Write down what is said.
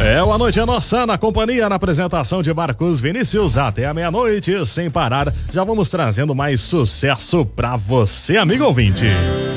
A noite é nossa, na companhia, na apresentação de Marcos Vinícius, até a meia-noite, sem parar. Já vamos trazendo mais sucesso pra você, amigo ouvinte.